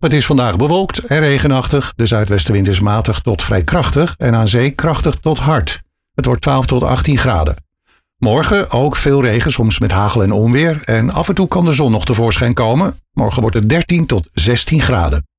Het is vandaag bewolkt en regenachtig. De zuidwestenwind is matig tot vrij krachtig en aan zee krachtig tot hard. Het wordt 12 tot 18 graden. Morgen ook veel regen, soms met hagel en onweer. En af en toe kan de zon nog tevoorschijn komen. Morgen wordt het 13 tot 16 graden.